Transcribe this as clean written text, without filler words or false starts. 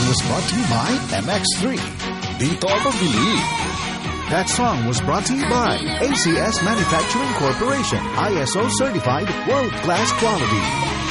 was brought to you by MX3. Dito ako believe. That song was brought to you by ACS Manufacturing Corporation. ISO certified world-class quality.